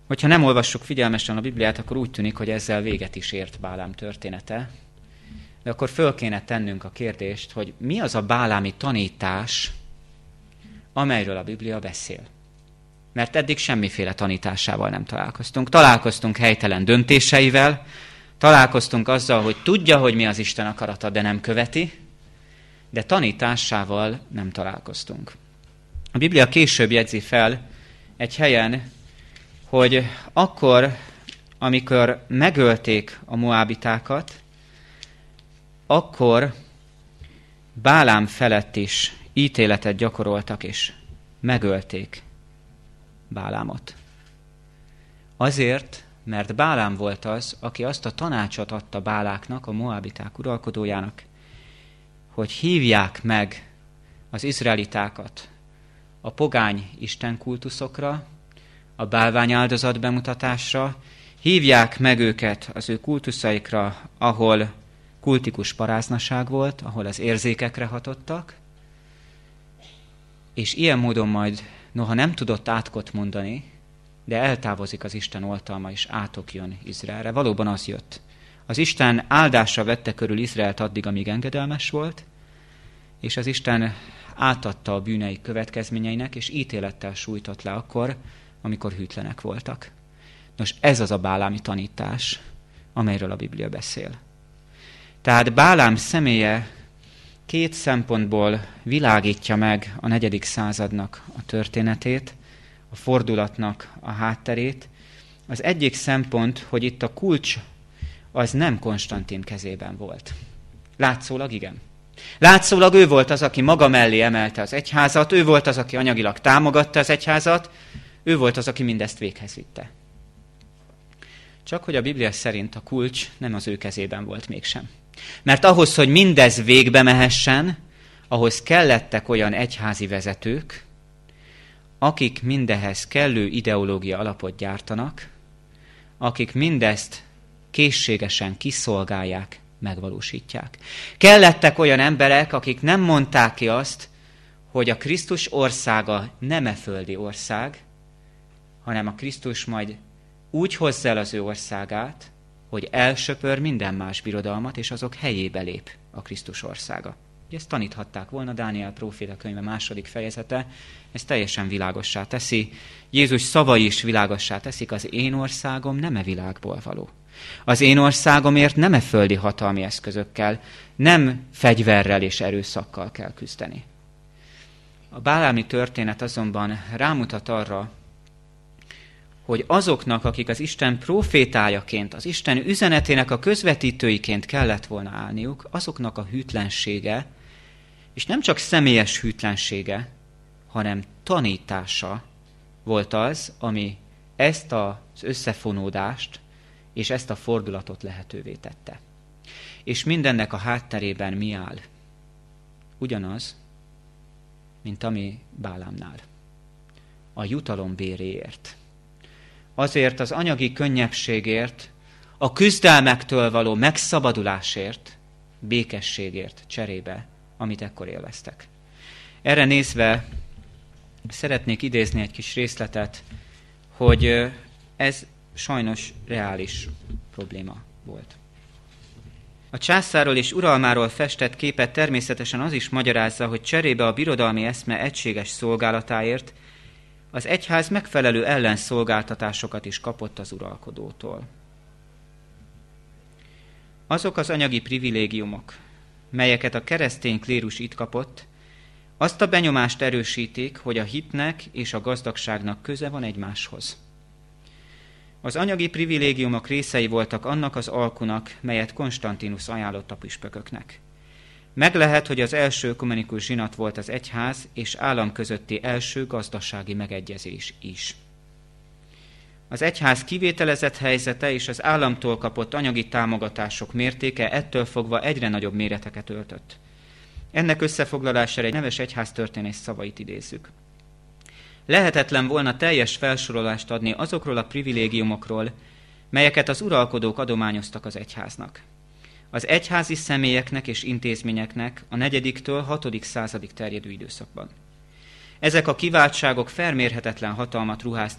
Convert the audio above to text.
Hogyha nem olvassuk figyelmesen a Bibliát, akkor úgy tűnik, hogy ezzel véget is ért Bálám története. De akkor föl kéne tennünk a kérdést, hogy mi az a bálámi tanítás, amelyről a Biblia beszél. Mert eddig semmiféle tanításával nem találkoztunk. Találkoztunk helytelen döntéseivel, találkoztunk azzal, hogy tudja, hogy mi az Isten akarata, de nem követi, de tanításával nem találkoztunk. A Biblia később jegyzi fel egy helyen, hogy akkor, amikor megölték a moábitákat, akkor Bálám felett is ítéletet gyakoroltak, és megölték Bálámot. Azért, mert Bálám volt az, aki azt a tanácsot adta Báláknak, a moábiták uralkodójának, hogy hívják meg az izraelitákat a pogány istenkultuszokra, a bálványáldozat bemutatásra, hívják meg őket az ő kultuszaikra, ahol kultikus paráznaság volt, ahol az érzékekre hatottak, és ilyen módon majd, noha nem tudott átkot mondani, de eltávozik az Isten oltalma, és átok jön Izraelre. Valóban az jött. Az Isten áldásra vette körül Izraelt addig, amíg engedelmes volt, és az Isten átadta a bűnei következményeinek, és ítélettel sújtott le akkor, amikor hűtlenek voltak. Nos, ez az a bálámi tanítás, amelyről a Biblia beszél. Tehát Bálám személye két szempontból világítja meg a 4. századnak a történetét, a fordulatnak a hátterét. Az egyik szempont, hogy itt a kulcs az nem Konstantin kezében volt. Látszólag igen. Látszólag ő volt az, aki maga mellé emelte az egyházat, ő volt az, aki anyagilag támogatta az egyházat, ő volt az, aki mindezt véghez vitte. Csak hogy a Biblia szerint a kulcs nem az ő kezében volt mégsem. Mert ahhoz, hogy mindez végbe mehessen, ahhoz kellettek olyan egyházi vezetők, akik mindehez kellő ideológia alapot gyártanak, akik mindezt készségesen kiszolgálják, megvalósítják. Kellettek olyan emberek, akik nem mondták ki azt, hogy a Krisztus országa nem e földi ország, hanem a Krisztus majd úgy hozza el az ő országát, hogy elsöpör minden más birodalmat, és azok helyébe lép a Krisztus országa. Ugye ezt taníthatták volna, Dániel próféta könyve 2. fejezete, ez teljesen világossá teszi. Jézus szavai is világossá teszik, az én országom nem e világból való. Az én országomért nem e földi hatalmi eszközökkel, nem fegyverrel és erőszakkal kell küzdeni. A bálámi történet azonban rámutat arra, hogy azoknak, akik az Isten prófétájaként, az Isten üzenetének a közvetítőiként kellett volna állniuk, azoknak a hűtlensége, és nem csak személyes hűtlensége, hanem tanítása volt az, ami ezt az összefonódást és ezt a fordulatot lehetővé tette. És mindennek a hátterében mi áll? Ugyanaz, mint ami Bálámnál. A jutalom béréért. Azért az anyagi könnyebbségért, a küzdelmektől való megszabadulásért, békességért cserébe, amit ekkor élveztek. Erre nézve szeretnék idézni egy kis részletet, hogy ez sajnos reális probléma volt. A császárról és uralmáról festett képet természetesen az is magyarázza, hogy cserébe a birodalmi eszme egységes szolgálatáért az egyház megfelelő ellenszolgáltatásokat is kapott az uralkodótól. Azok az anyagi privilégiumok, melyeket a keresztény klérus itt kapott, azt a benyomást erősítik, hogy a hitnek és a gazdagságnak köze van egymáshoz. Az anyagi privilégiumok részei voltak annak az alkunak, melyet Konstantinus ajánlott a püspököknek. Meg lehet, hogy az első ökumenikus zsinat volt az egyház és állam közötti első gazdasági megegyezés is. Az egyház kivételezett helyzete és az államtól kapott anyagi támogatások mértéke ettől fogva egyre nagyobb méreteket öltött. Ennek összefoglalására egy neves egyháztörténész szavait idézzük. Lehetetlen volna teljes felsorolást adni azokról a privilégiumokról, melyeket az uralkodók adományoztak az egyháznak. Az egyházi személyeknek és intézményeknek a 4-től 6. századig terjedő időszakban. Ezek a kiváltságok felmérhetetlen hatalmat ruháztak